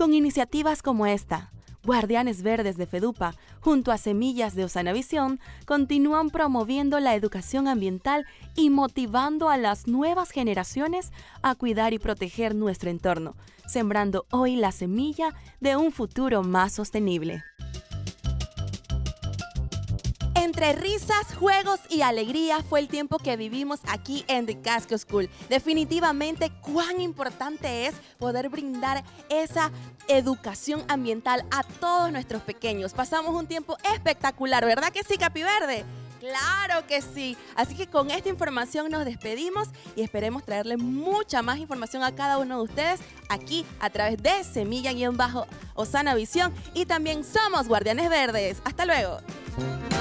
Con iniciativas como esta, Guardianes Verdes de FEDUPA, junto a Semillas de Osana Visión, continúan promoviendo la educación ambiental y motivando a las nuevas generaciones a cuidar y proteger nuestro entorno, sembrando hoy la semilla de un futuro más sostenible. Entre risas, juegos y alegría fue el tiempo que vivimos aquí en The Casco School. Definitivamente, cuán importante es poder brindar esa educación ambiental a todos nuestros pequeños. Pasamos un tiempo espectacular, ¿verdad que sí, Capi Verde? ¡Claro que sí! Así que con esta información nos despedimos y esperemos traerle mucha más información a cada uno de ustedes aquí a través de Semilla-Osana Visión, y también somos Guardianes Verdes. ¡Hasta luego!